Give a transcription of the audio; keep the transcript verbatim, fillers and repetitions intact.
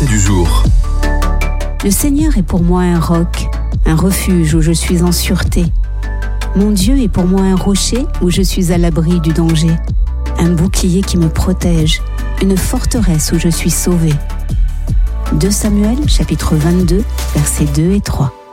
verset du jour. Le Seigneur est pour moi un roc, un refuge où je suis en sûreté. Mon Dieu est pour moi un rocher où je suis à l'abri du danger, un bouclier qui me protège, une forteresse où je suis sauvé. deux Samuel, chapitre vingt-deux, versets deux et trois.